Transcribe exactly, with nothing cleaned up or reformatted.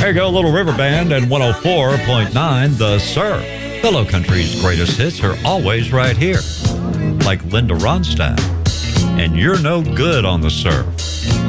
There you go, Little River Band and one oh four point nine The Surf. The Low Country's greatest hits are always right here, like Linda Ronstadt. And you're no good on the surf.